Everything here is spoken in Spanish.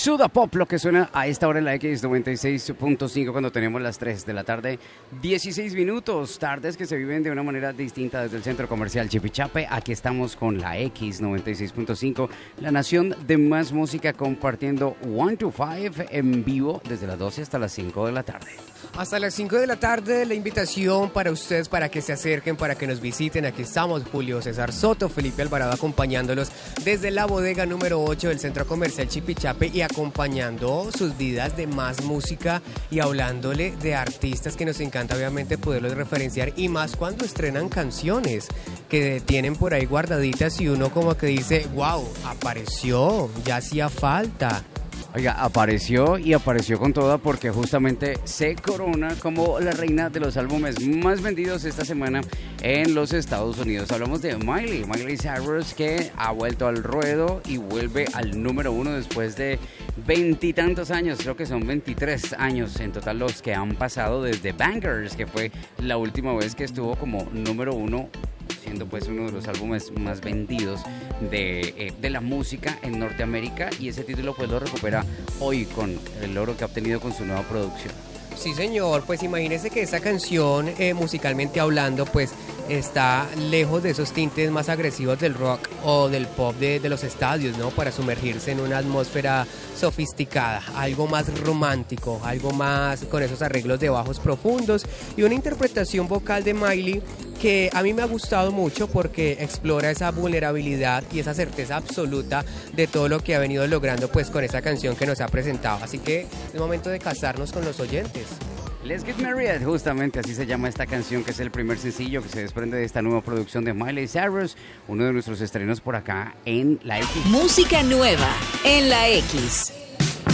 Suda Pop, lo que suena a esta hora en la X96.5 cuando tenemos las 3 de la tarde, 16 minutos, tardes que se viven de una manera distinta desde el Centro Comercial Chipichape. Aquí estamos con la X96.5, la nación de más música, compartiendo 1 to 5 en vivo desde las 12 hasta las 5 de la tarde. Hasta las 5 de la tarde, la invitación para ustedes, para que se acerquen, para que nos visiten. Aquí estamos, Julio César Soto, Felipe Alvarado, acompañándolos desde la bodega número 8 del Centro Comercial Chipichape y acompañando sus vidas de más música y hablándole de artistas que nos encanta obviamente poderlos referenciar, y más cuando estrenan canciones que tienen por ahí guardaditas y uno como que dice, wow, apareció, ya hacía falta. Oiga, apareció y apareció con toda porque justamente se corona como la reina de los álbumes más vendidos esta semana en los Estados Unidos. Hablamos de Miley Cyrus, que ha vuelto al ruedo y vuelve al número 1 después de veintitantos años. Creo que son 23 años en total los que han pasado desde Bangers, que fue la última vez que estuvo como número 1, siendo pues uno de los álbumes más vendidos de la música en Norteamérica, y ese título pues lo recupera hoy con el logro que ha obtenido con su nueva producción. Sí, señor, pues imagínese que esa canción, musicalmente hablando, pues está lejos de esos tintes más agresivos del rock o del pop de los estadios, ¿no? Para sumergirse en una atmósfera sofisticada, algo más romántico, algo más con esos arreglos de bajos profundos y una interpretación vocal de Miley que a mí me ha gustado mucho porque explora esa vulnerabilidad y esa certeza absoluta de todo lo que ha venido logrando pues con esa canción que nos ha presentado. Así que es momento de casarnos con los oyentes. Let's Get Married, justamente así se llama esta canción, que es el primer sencillo que se desprende de esta nueva producción de Miley Cyrus, uno de nuestros estrenos por acá en la X. Música nueva en la X.